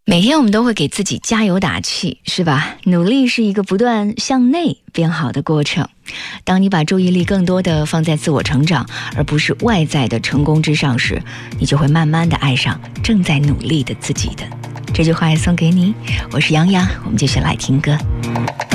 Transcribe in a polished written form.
每天我们都会给自己加油打气，是吧？努力是一个不断向内变好的过程。当你把注意力更多的放在自我成长，而不是外在的成功之上时，你就会慢慢的爱上正在努力的自己的。这句话也送给你，我是杨洋，我们继续来听歌。